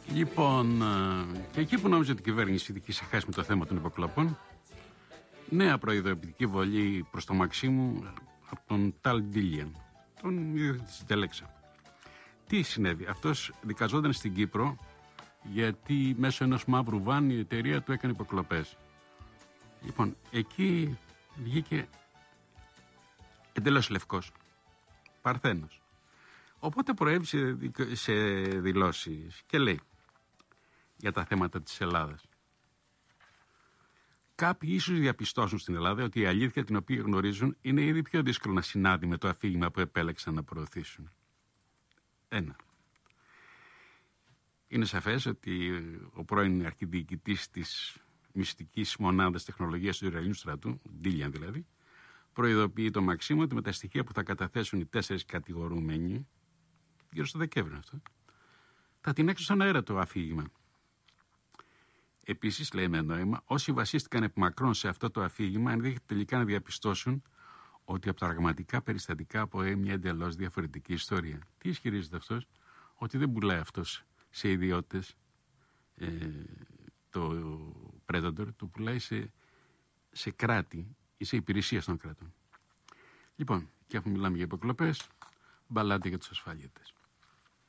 Λοιπόν, και εκεί που νόμιζε ότι η κυβέρνηση είχε ξεχάσει με το θέμα των υποκλοπών, νέα προειδοποιητική βολή προς το Μαξίμου από τον Ταλ Ντίλιαν, τον ιδιοκτήτη της Τελέξα. Τι συνέβη? Αυτός δικαζόταν στην Κύπρο γιατί μέσω ενός μαύρου βαν η εταιρεία του έκανε υποκλοπές. Λοιπόν, εκεί βγήκε εντελώς λευκός, παρθένος. Οπότε προέβησε σε δηλώσεις και λέει για τα θέματα της Ελλάδας. Κάποιοι ίσως διαπιστώσουν στην Ελλάδα ότι η αλήθεια την οποία γνωρίζουν είναι ήδη πιο δύσκολο να συνάδει με το αφήγημα που επέλεξαν να προωθήσουν. 1. Είναι σαφές ότι ο πρώην αρχιδιοικητής της μυστικής μονάδας τεχνολογίας του Ισραηλινού στρατού, Ντίλιαν δηλαδή, προειδοποιεί το Μαξίμου ότι με τα στοιχεία που θα καταθέσουν οι 4 κατηγορούμενοι, γύρω στο Δεκέμβριο αυτό, θα την έξω στον αέρα το αφήγημα. Επίσης, λέει με νόημα, όσοι βασίστηκαν επί μακρόν σε αυτό το αφήγημα, ενδέχεται τελικά να διαπιστώσουν ότι από τα πραγματικά περιστατικά απορρέει μια εντελώς διαφορετική ιστορία. Τι ισχυρίζεται αυτός? Ότι δεν πουλάει αυτός σε ιδιώτες το Predator, το πουλάει σε κράτη ή σε υπηρεσίες των κρατών. Λοιπόν, και αφού μιλάμε για υποκλοπές, μπαλάτε για τους ασφάλιατες.